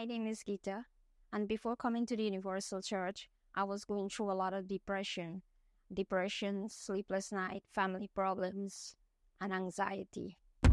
my name is Gita, and before coming to the Universal Church, I was going through a lot of depression, sleepless night, family problems, and anxiety.